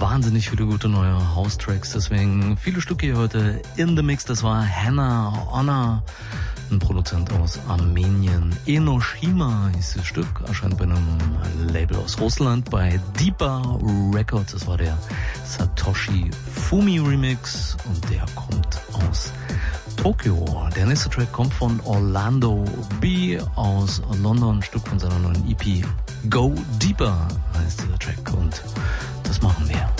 wahnsinnig viele gute neue House-Tracks, deswegen viele Stücke hier heute in the Mix. Das war Hannah Honor, ein Produzent aus Armenien. Enoshima hieß das Stück, erscheint bei einem Label aus Russland, bei Deepa Records. Das war der Satoshi Fumi Remix und der kommt aus Tokio. Der nächste Track kommt von Orlando B aus London, ein Stück von seiner neuen EP Go Deeper heißt dieser Track und das machen wir.